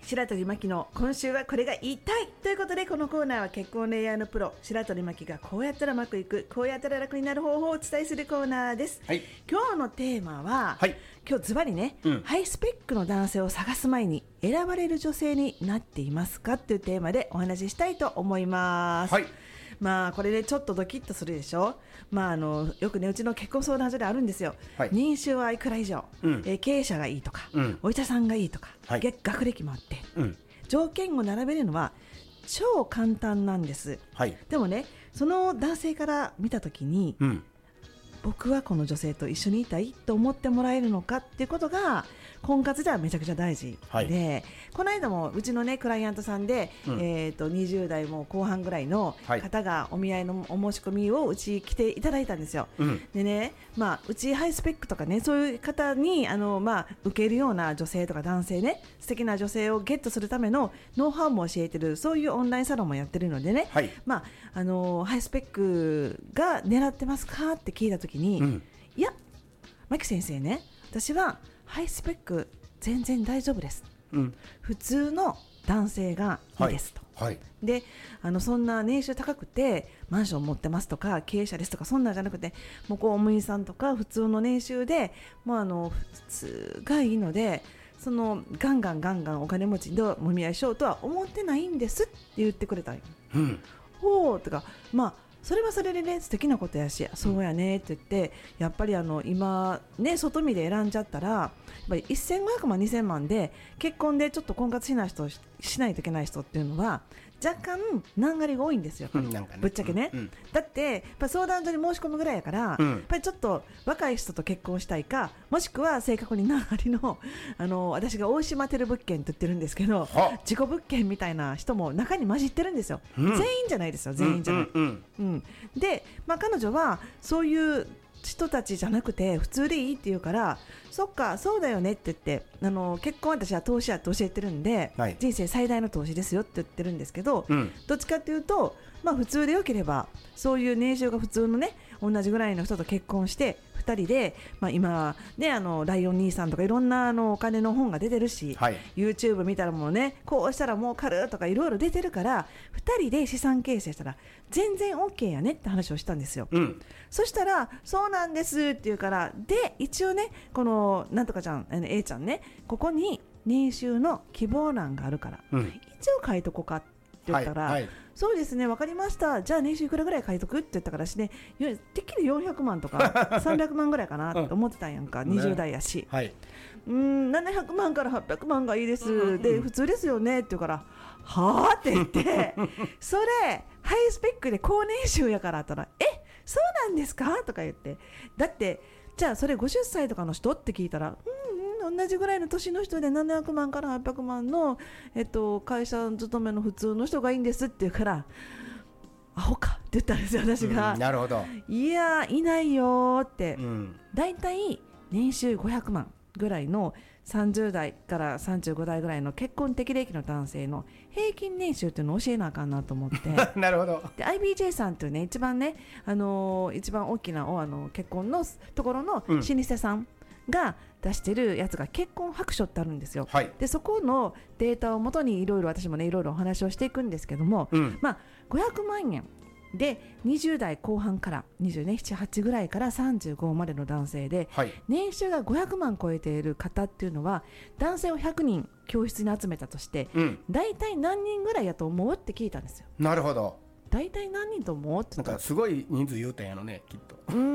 白鳥真希の今週はこれが言いたいということで、このコーナーは結婚恋愛のプロ白鳥真希がこうやったらうまくいく、こうやったら楽になる方法をお伝えするコーナーです、はい、今日のテーマは、はい、今日ズバリね、ハイスペックの男性を探す前に選ばれる女性になっていますかというテーマでお話ししたいと思います、はい。まあこれでちょっとドキッとするでしょ。まあよくねうちの結婚相談所であるんですよ、はい、年収はいくら以上、経営者がいいとか、お医者さんがいいとか、はい、学歴もあって、条件を並べるのは超簡単なんです、はい、でもねその男性から見たときに、僕はこの女性と一緒にいたいと思ってもらえるのかっていうことが婚活ではめちゃくちゃ大事で、はい、この間もうちのねクライアントさんで、20代も後半ぐらいの方がお見合いのお申し込みをうち来ていただいたんですよ、でね、うちハイスペックとかねそういう方に受けるような女性とか男性ね、素敵な女性をゲットするためのノウハウも教えてる、そういうオンラインサロンもやってるのでね、はい、ハイスペックが狙ってますかって聞いたときに、いや牧先生ね、私はハイスペック全然大丈夫です、普通の男性がいいですと、はい、でそんな年収高くてマンション持ってますとか経営者ですとかそんなんじゃなくて、もう公務員さんとか普通の年収で普通がいいので、そのガンガンお金持ちでもみ合いしようとは思ってないんですって言ってくれたんよ、ほうとかそれはそれでね素敵なことやし、そうやねって言って、やっぱり今ね外見で選んじゃったらやっぱり1500万2000万で結婚でちょっと婚活しないといけない人っていうのは若干難がりが多いんですよ、ぶっちゃけね、だってやっぱ相談所に申し込むぐらいやから、やっぱりちょっと若い人と結婚したいか、もしくは正確に難がりの私が大島テル物件って言ってるんですけど、自己物件みたいな人も中に混じってるんですよ、全員じゃないですよ、全員じゃない、で、彼女はそういう人たちじゃなくて普通でいいって言うから、そっかそうだよねって言って、結婚は私は投資やって教えてるんで、はい、人生最大の投資ですよって言ってるんですけど、どっちかっていうと、普通でよければそういう年収が普通のね同じぐらいの人と結婚して2人で、今ねライオン兄さんとかいろんなお金の本が出てるし、はい、YouTube 見たらもうねこうしたら儲かるとかいろいろ出てるから、2人で資産形成したら全然 OK やねって話をしたんですよ、そしたらそうなんですって言うから、で一応ねこのなんとかちゃんA ちゃんね、ここに年収の希望欄があるから、一応書いとこうかって言ったら、はいはい、そうですね分かりました、じゃあ年収いくらぐらい書いとくって言ったからしね、てっきり400万とか300万ぐらいかなと思ってたんやんか、20代やし、はい、700万から800万がいいです、で普通ですよねって言うから、はぁって言ってそれハイスペックで高年収やからって言ったら、そうなんですかとか言って、だってじゃあそれ50歳とかの人って聞いたら、同じぐらいの年の人で700万から800万の、会社勤めの普通の人がいいんですって言うから、アホかって言ったんですよ私が、なるほど、いやいないよって、だいたい年収500万ぐらいの30代から35代ぐらいの結婚適齢期の男性の平均年収っていうのを教えなあかんなと思ってなるほど。で IBJ さんっていうね一番ね、一番大きな結婚のところの老舗さんが出してるやつが結婚白書ってあるんですよ、はい、でそこのデータをもとにいろいろ私もねいろいろお話をしていくんですけども、500万円で20代後半から27、8ぐらいから35までの男性で、はい、年収が500万超えている方っていうのは男性を100人教室に集めたとして、大体何人ぐらいやと思うって聞いたんですよ。なるほど。大体何人と思うって言ったら、なんかすごい人数言うたんやろねきっと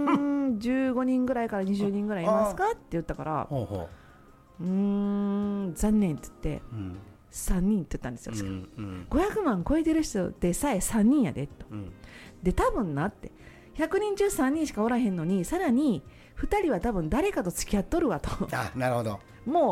15人ぐらいから20人ぐらいいますかって言ったから、残念って言って、3人って言ったんですよ、500万超えてる人でさえ3人やでと、で多分なって100人中3人しかおらへんのに、さらに2人は多分誰かと付き合っとるわとなるほど、もう